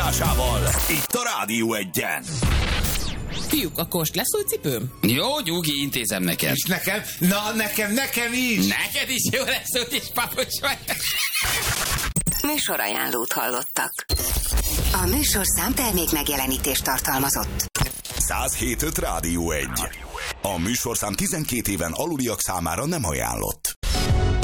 párosításával. Itt a Rádió Egyen. Fiúk, a kost lesz új cipőm? Jó, nyugi, intézem neked. És nekem? Na, nekem is. Neked is jó lesz, úgyis papucs vagy. Műsorajánlót hallottak. A műsorszám termék megjelenítést tartalmazott. 107.5 Rádió 1. A műsorszám 12 éven aluliak számára nem ajánlott.